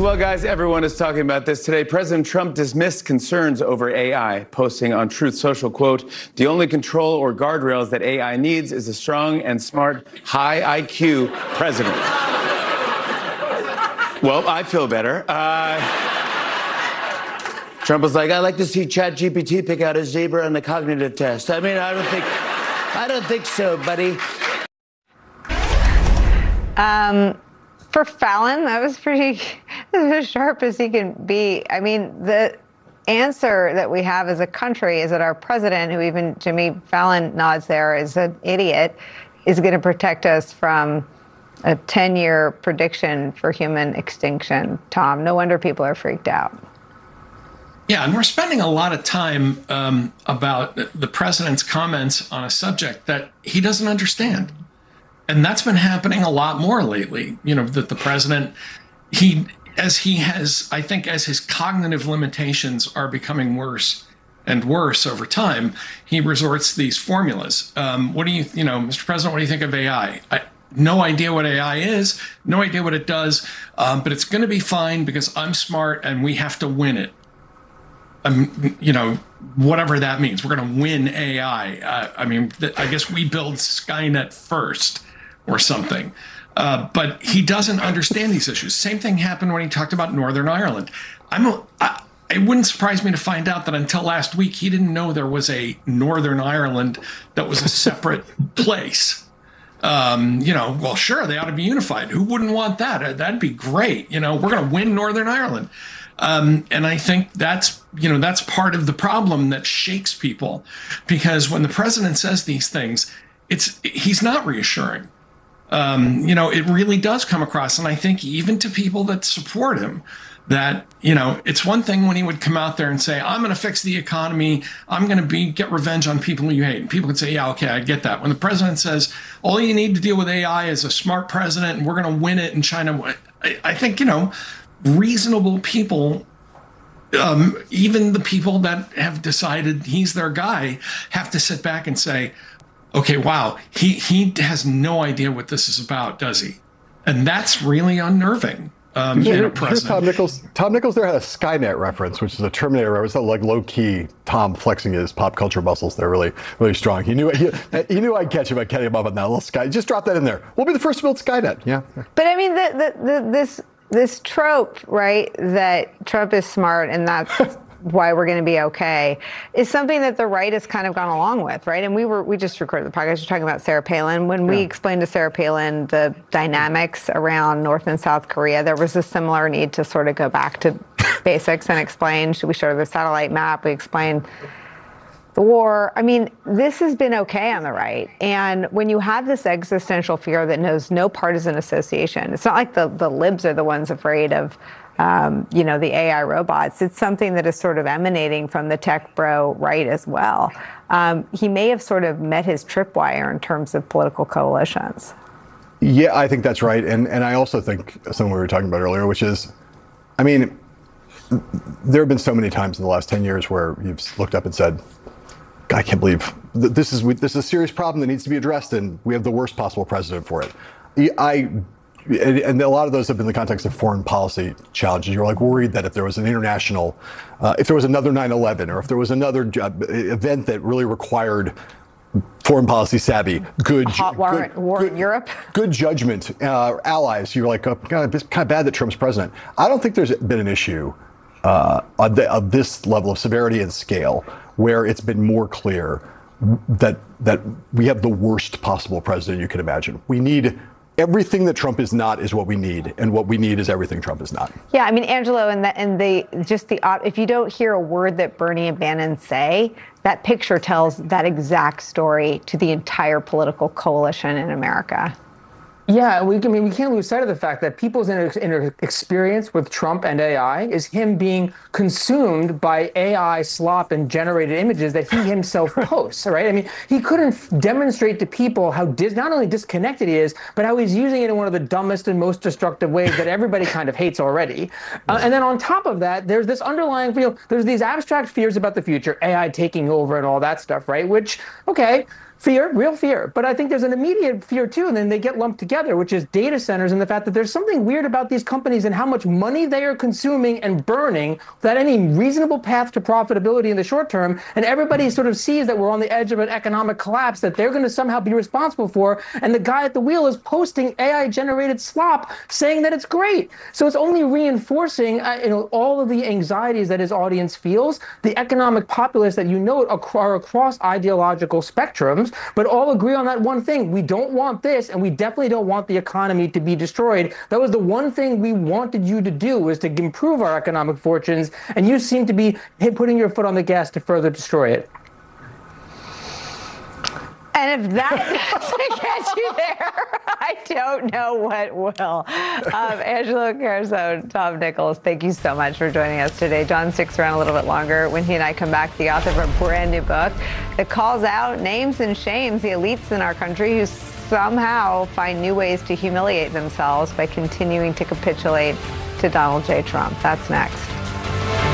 Well, guys, everyone is talking about this today. President Trump dismissed concerns over AI, posting on Truth Social, quote, "The only control or guardrails that AI needs is a strong and smart, high IQ president." Well, I feel better. Trump was like, "I like to see ChatGPT pick out a zebra on the cognitive test." I mean, I don't think so, buddy. For Fallon, that was as sharp as he can be. I mean, the answer that we have as a country is that our president, who even Jimmy Fallon nods there, is an idiot, is going to protect us from a 10-year prediction for human extinction. Tom, no wonder people are freaked out. Yeah, and we're spending a lot of time about the president's comments on a subject that he doesn't understand. And that's been happening a lot more lately. You know, that the president, as his cognitive limitations are becoming worse and worse over time, he resorts to these formulas. Mr. President, what do you think of AI? No idea what AI is, no idea what it does, but it's going to be fine because I'm smart and we have to win it. Whatever that means, we're going to win AI. I guess we build Skynet first or something. But he doesn't understand these issues. Same thing happened when he talked about Northern Ireland. It wouldn't surprise me to find out that until last week, he didn't know there was a Northern Ireland that was a separate place. Well, sure, they ought to be unified. Who wouldn't want that? That'd be great. We're going to win Northern Ireland. And I think that's part of the problem that shakes people, because when the president says these things, he's not reassuring. It really does come across. And I think even to people that support him, that, it's one thing when he would come out there and say, I'm going to fix the economy. I'm going to get revenge on people you hate. And people could say, yeah, okay, I get that. When the president says, all you need to deal with AI is a smart president and we're going to win it in China. I think, reasonable people, even the people that have decided he's their guy, have to sit back and say, okay, wow, he has no idea what this is about, does he? And that's really unnerving. Here's Tom Nichols. Tom Nichols there had a Skynet reference, which is a Terminator reference. Like low key, Tom flexing his pop culture muscles. They're really, really strong. He knew I'd catch him. I'd catch him up on that little Sky. Just drop that in there. We'll be the first to build Skynet. Yeah. But I mean, this trope, right, that Trump is smart and that's why we're going to be okay, is something that the right has kind of gone along with, right? And we just recorded the podcast. We're talking about Sarah Palin. When we explained to Sarah Palin the dynamics around North and South Korea, there was a similar need to sort of go back to basics and explain. We showed her the satellite map. We explained the war. I mean, this has been okay on the right. And when you have this existential fear that knows no partisan association, it's not like the libs are the ones afraid of the AI robots. It's something that is sort of emanating from the tech bro right as well. He may have sort of met his tripwire in terms of political coalitions. Yeah, I think that's right. And I also think something we were talking about earlier, which is, I mean, there have been so many times in the last 10 years where you've looked up and said, I can't believe this is a serious problem that needs to be addressed, and we have the worst possible president for it. And a lot of those have been in the context of foreign policy challenges. You're like worried that if there was an international, if there was another 9/11, or if there was another event that really required foreign policy savvy, war in Europe, good judgment, allies, you're like, oh, God, it's kind of bad that Trump's president. I don't think there's been an issue of this level of severity and scale where it's been more clear that we have the worst possible president you can imagine. We need everything that Trump is not is what we need, and what we need is everything Trump is not. Yeah, I mean, Angelo, if you don't hear a word that Bernie and Bannon say, that picture tells that exact story to the entire political coalition in America. Yeah, we can't lose sight of the fact that people's inner experience with Trump and AI is him being consumed by AI slop and generated images that he himself posts, right? I mean, he couldn't demonstrate to people how not only disconnected he is, but how he's using it in one of the dumbest and most destructive ways that everybody kind of hates already. And then on top of that, there's this underlying feel, there's these abstract fears about the future, AI taking over and all that stuff, right? Which, okay, Fear, real fear. But I think there's an immediate fear too, and then they get lumped together, which is data centers and the fact that there's something weird about these companies and how much money they are consuming and burning without any reasonable path to profitability in the short term. And everybody sort of sees that we're on the edge of an economic collapse that they're going to somehow be responsible for. And the guy at the wheel is posting AI-generated slop saying that it's great. So it's only reinforcing all of the anxieties that his audience feels. The economic populace that are across ideological spectrums, but all agree on that one thing. We don't want this, and we definitely don't want the economy to be destroyed. That was the one thing we wanted you to do, was to improve our economic fortunes, and you seem to be putting your foot on the gas to further destroy it. And if that doesn't get you there, I don't know what will. Angelo Carusone, Tom Nichols, thank you so much for joining us today. John sticks around a little bit longer when he and I come back, the author of a brand new book that calls out, names and shames the elites in our country who somehow find new ways to humiliate themselves by continuing to capitulate to Donald J. Trump. That's next.